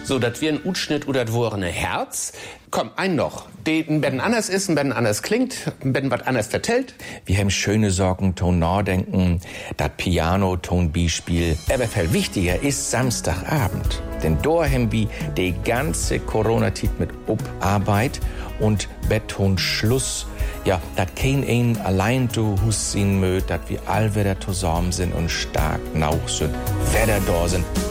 So, das wir ein Utschnitt oder das Worne Herz. Komm, ein noch. Den Ben anders ist, ein Ben anders klingt, ein Ben was anders vertellt. Wir haben schöne Sorgen, Ton Nachdenken, das Piano, Ton B-Spiel. Aber viel wichtiger ist Samstagabend. Denn da haben wir die ganze Corona-Zeit mit Arbeit und Beton Schluss. Ja, dat kein ein allein du Hus sehen mögt, dat wir all wieder zusammen sind und stark nauch sind, Wetter da sind.